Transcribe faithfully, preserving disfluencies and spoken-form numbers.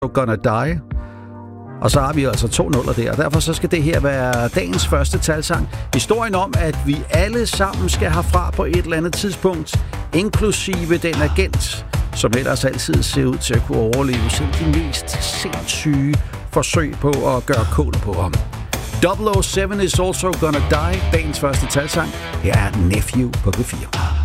Gonna Die. Og så har vi altså to nuller der, og derfor så skal det her være dagens første talsang. Historien om, at vi alle sammen skal herfra på et eller andet tidspunkt, inklusive den agent, som ellers altid ser ud til at kunne overleve selv de mest sindssyge forsøg på at gøre kål på ham. double oh seven is also gonna die, dagens første talsang. Her er Nephew på P fire.